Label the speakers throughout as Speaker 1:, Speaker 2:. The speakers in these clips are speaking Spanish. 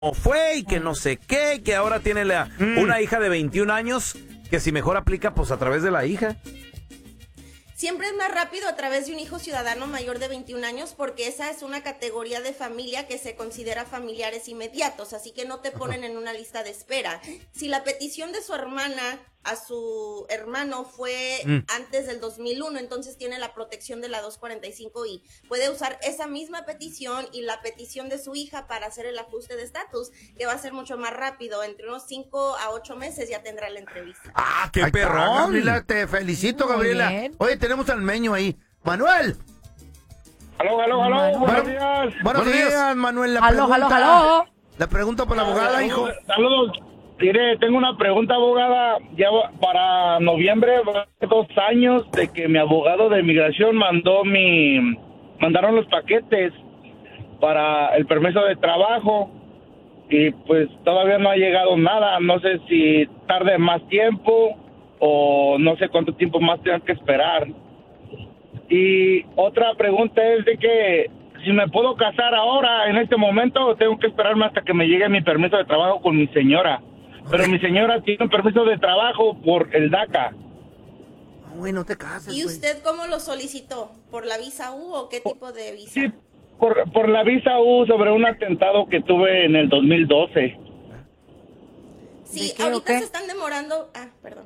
Speaker 1: fue y que no sé qué, que ahora tiene una hija de 21 años, que si mejor aplica pues a través de la hija.
Speaker 2: Siempre es más rápido a través de un hijo ciudadano mayor de 21 años porque esa es una categoría de familia que se considera familiares inmediatos, así que no te ponen en una lista de espera. Si la petición de su hermana a su hermano fue antes del 2001, entonces tiene la protección de la 245i. Puede usar esa misma petición y la petición de su hija para hacer el ajuste de estatus, que va a ser mucho más rápido. Entre unos 5 a 8 meses ya tendrá la entrevista.
Speaker 1: ¡Ah, qué perrón!
Speaker 3: Gabriela, te felicito, Gabriela. Oye, tenemos al meño ahí. ¡Manuel!
Speaker 4: Aló, buenos días.
Speaker 3: Buenos días, Manuel.
Speaker 5: Aló.
Speaker 3: La pregunta para la abogada, hijo.
Speaker 4: Saludos. Mire, tengo una pregunta, abogada. Ya para noviembre, 2 años de que mi abogado de inmigración mandaron los paquetes para el permiso de trabajo y pues todavía no ha llegado nada. No sé si tarde más tiempo o no sé cuánto tiempo más tengo que esperar. Y otra pregunta es de que si me puedo casar ahora, en este momento, o tengo que esperarme hasta que me llegue mi permiso de trabajo con mi señora. Pero mi señora tiene un permiso de trabajo por el DACA.
Speaker 3: Güey, no te cases,
Speaker 2: ¿Y usted cómo lo solicitó? ¿Por la visa U o qué tipo de visa?
Speaker 4: Sí, por la visa U sobre un atentado que tuve en el 2012.
Speaker 2: Sí, ahorita se están demorando... perdón.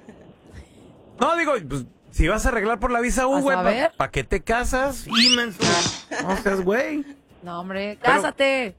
Speaker 1: No, digo, pues, si vas a arreglar por la visa U, güey, ¿para qué te casas? Inmenso. No seas güey.
Speaker 5: No, hombre, cásate.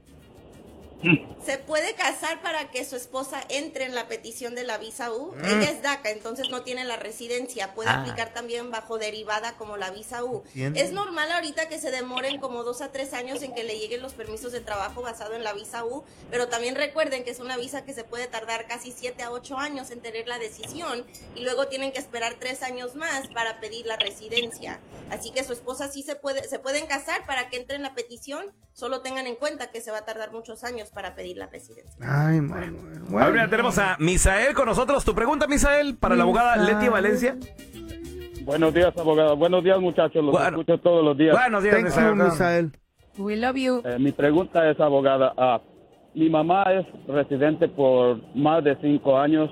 Speaker 2: Se puede casar para que su esposa entre en la petición de la visa U. Ella es DACA, entonces no tiene la residencia. Puede aplicar también bajo derivada como la visa U. Es normal ahorita que se demoren como 2 a 3 años en que le lleguen los permisos de trabajo basado en la visa U, pero también recuerden que es una visa que se puede tardar casi 7 a 8 años en tener la decisión y luego tienen que esperar 3 años más para pedir la residencia. Así que su esposa sí se pueden casar para que entre en la petición, solo tengan en cuenta que se va a tardar muchos años para pedir la residencia.
Speaker 3: Ay, bueno.
Speaker 1: Ahora tenemos a Misael con nosotros. Tu pregunta, Misael, para la abogada Leti Valencia.
Speaker 4: Buenos días, abogada. Buenos días, muchachos. Los escucho todos los días.
Speaker 1: Buenos días,
Speaker 3: Misael.
Speaker 5: We love you.
Speaker 4: Mi pregunta es, abogada, mi mamá es residente por más de 5 años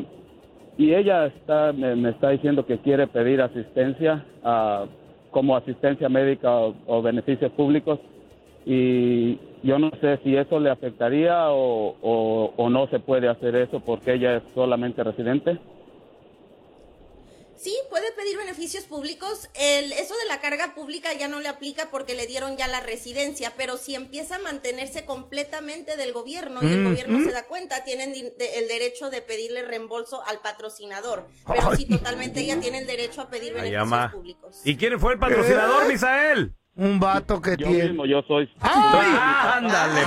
Speaker 4: y ella me está diciendo que quiere pedir asistencia como asistencia médica o beneficios públicos. Y yo no sé si eso le afectaría o no se puede hacer eso porque ella es solamente residente.
Speaker 2: Sí, puede pedir beneficios públicos. Eso de la carga pública ya no le aplica porque le dieron ya la residencia, pero si empieza a mantenerse completamente del gobierno y el gobierno se da cuenta, tienen el derecho de pedirle reembolso al patrocinador. Pero sí, totalmente ella tiene el derecho a pedir beneficios públicos.
Speaker 1: ¿Y quién fue el patrocinador, Misael?
Speaker 3: Un vato que tiene.
Speaker 4: Yo mismo, yo soy.
Speaker 1: ¡Ándale,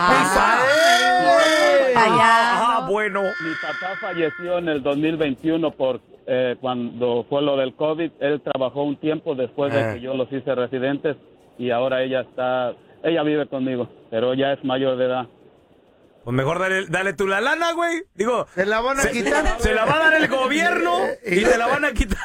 Speaker 1: bueno.
Speaker 4: Mi papá falleció en el 2021 cuando fue lo del COVID. Él trabajó un tiempo después de que yo los hice residentes y ahora ella vive conmigo, pero ya es mayor de edad.
Speaker 1: Pues mejor dale tú la lana, güey. Digo,
Speaker 3: ¿se la van a quitar?
Speaker 1: Se la va a dar el gobierno y te la van a quitar.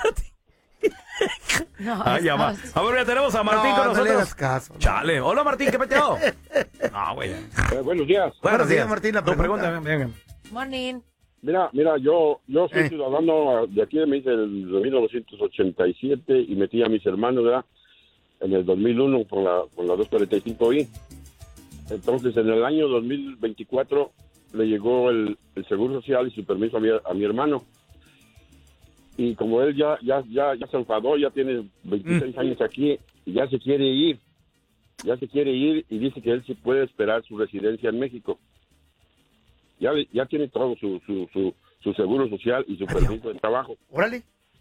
Speaker 1: Ya va. A ver, ya tenemos a Martín con nosotros.
Speaker 3: No le hagas caso.
Speaker 1: Chale. Hola, Martín, ¿qué peteo?
Speaker 4: Güey. Buenos días.
Speaker 1: Buenos días,
Speaker 3: Martín. La
Speaker 1: pregunta. Venga.
Speaker 5: Morning.
Speaker 4: Mira, yo soy ciudadano de aquí, me hice el 1987 y metí a mis hermanos, ¿verdad? En el 2001 con la 245i. Entonces, en el año 2024 le llegó el Seguro Social y su permiso a mi hermano. Y como él ya se enfadó, ya tiene 26 años aquí, y ya se quiere ir y dice que él sí puede esperar su residencia en México. Ya tiene todo su seguro social y su permiso de trabajo.
Speaker 3: Órale.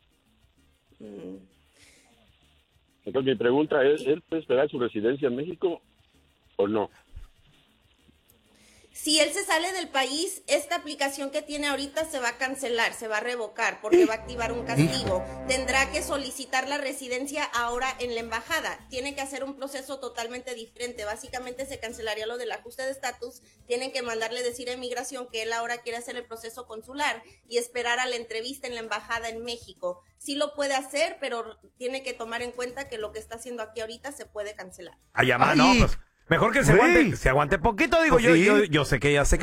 Speaker 4: Entonces mi pregunta es, ¿él puede esperar su residencia en México o no?
Speaker 2: Si él se sale del país, esta aplicación que tiene ahorita se va a cancelar, se va a revocar porque va a activar un castigo. Tendrá que solicitar la residencia ahora en la embajada. Tiene que hacer un proceso totalmente diferente. Básicamente se cancelaría lo del ajuste de estatus. Tienen que mandarle decir a inmigración que él ahora quiere hacer el proceso consular y esperar a la entrevista en la embajada en México. Sí lo puede hacer, pero tiene que tomar en cuenta que lo que está haciendo aquí ahorita se puede cancelar.
Speaker 1: No, pues Mejor que se aguante poquito, digo,
Speaker 3: Pues sí.
Speaker 1: yo sé que ella se